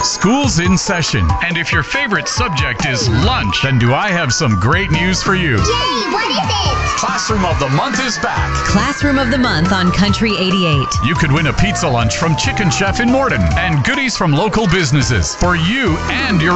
School's in session, and if your favorite subject is lunch, then do I have some great news for you. Yay, what is it? Classroom of the Month is back. Classroom of the Month on Country 88. You could win a pizza lunch from Chicken Chef in Morden and goodies from local businesses for you and your